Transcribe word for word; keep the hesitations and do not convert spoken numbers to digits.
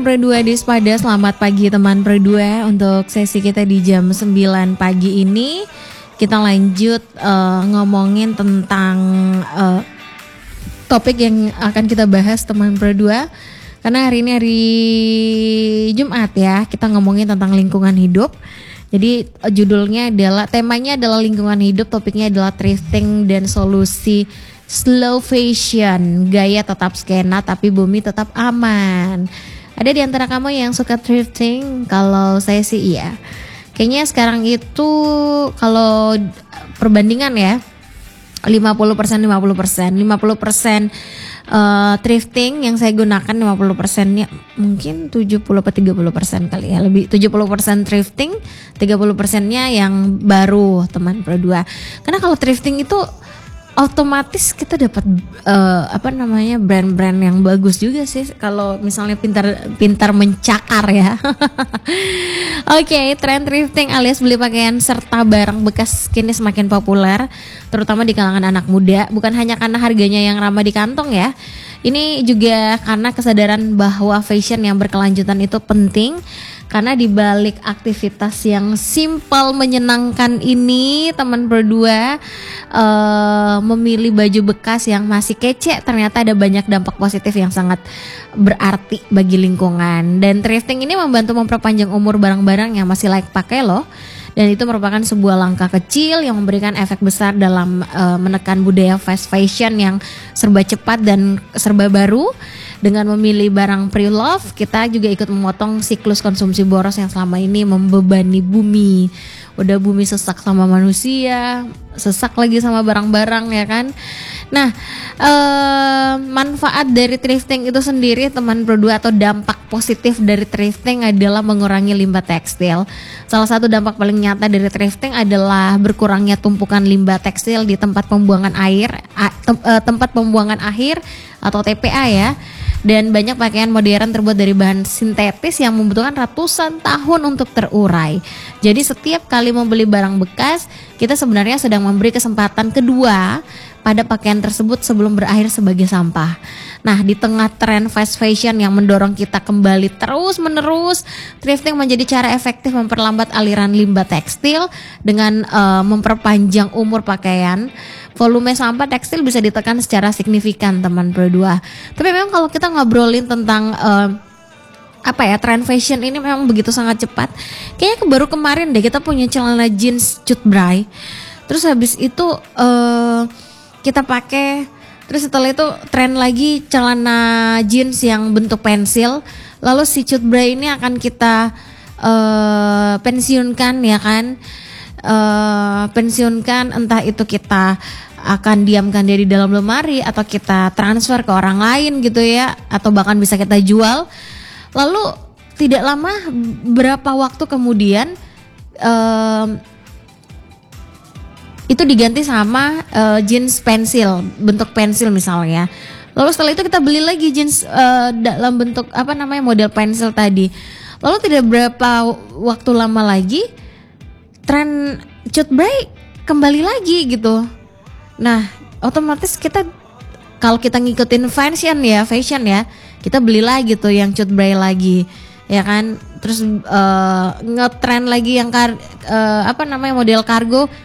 Pro dua di Spada, selamat pagi teman Pro dua. Untuk sesi kita di jam sembilan pagi ini kita lanjut uh, ngomongin tentang uh, topik yang akan kita bahas teman Pro dua. Karena hari ini hari Jumat ya, kita ngomongin tentang lingkungan hidup. Jadi uh, judulnya adalah, temanya adalah lingkungan hidup, topiknya adalah thrifting dan solusi slow fashion, gaya tetap skena tapi bumi tetap aman. Ada di antara kamu yang suka thrifting? Kalau saya sih iya. Kayaknya sekarang itu kalau perbandingan ya, lima puluh persen lima puluh persen. lima puluh persen uh, thrifting yang saya gunakan, lima puluh persennya mungkin tujuh puluh atau tiga puluh persen kali ya. Lebih tujuh puluh persen thrifting, tiga puluh persennya yang baru teman Pro dua. Karena kalau thrifting itu otomatis kita dapat uh, apa namanya brand-brand yang bagus juga sih kalau misalnya pintar pintar mencakar ya. Oke, okay, tren thrifting alias beli pakaian serta barang bekas kini semakin populer, terutama di kalangan anak muda. Bukan hanya karena harganya yang ramah di kantong ya, ini juga karena kesadaran bahwa fashion yang berkelanjutan itu penting. Karena di balik aktivitas yang simpel menyenangkan ini, teman Pro dua uh, memilih baju bekas yang masih kece, ternyata ada banyak dampak positif yang sangat berarti bagi lingkungan. Dan thrifting ini membantu memperpanjang umur barang-barang yang masih layak pakai loh. Dan itu merupakan sebuah langkah kecil yang memberikan efek besar dalam uh, menekan budaya fast fashion yang serba cepat dan serba baru. Dengan memilih barang pre-love, kita juga ikut memotong siklus konsumsi boros yang selama ini membebani bumi. Udah bumi sesak sama manusia, sesak lagi sama barang-barang ya kan. Nah, eh, manfaat dari thrifting itu sendiri teman Pro dua, atau dampak positif dari thrifting adalah mengurangi limbah tekstil. Salah satu dampak paling nyata dari thrifting adalah berkurangnya tumpukan limbah tekstil di tempat pembuangan air, tem, eh, tempat pembuangan akhir atau T P A ya. Dan banyak pakaian modern terbuat dari bahan sintetis yang membutuhkan ratusan tahun untuk terurai. Jadi setiap kali membeli barang bekas, kita sebenarnya sedang memberi kesempatan kedua pada pakaian tersebut sebelum berakhir sebagai sampah. Nah, di tengah tren fast fashion yang mendorong kita kembali terus menerus, thrifting menjadi cara efektif memperlambat aliran limbah tekstil dengan uh, memperpanjang umur pakaian. Volume sampah tekstil bisa ditekan secara signifikan teman Pro dua. Tapi memang kalau kita ngobrolin tentang uh, apa ya, tren fashion ini memang begitu sangat cepat. Kayaknya baru kemarin deh kita punya celana jeans cut bray. Terus habis itu uh, kita pakai, terus setelah itu tren lagi celana jeans yang bentuk pensil. Lalu si cut bray ini akan kita uh, pensiunkan ya kan. Uh, pensiunkan, entah itu kita akan diamkan dia di dalam lemari atau kita transfer ke orang lain gitu ya, atau bahkan bisa kita jual. Lalu tidak lama, berapa waktu kemudian uh, itu diganti sama uh, jeans pensil, bentuk pensil misalnya. Lalu setelah itu kita beli lagi jeans uh, dalam bentuk apa namanya model pensil tadi. Lalu tidak berapa waktu lama lagi tren cut bray kembali lagi gitu. Nah, otomatis kita kalau kita ngikutin fashion ya, fashion ya, kita beli lagi tuh yang cut bray lagi, ya kan? Terus uh, ngetrend lagi yang kar, uh, apa namanya model kargo,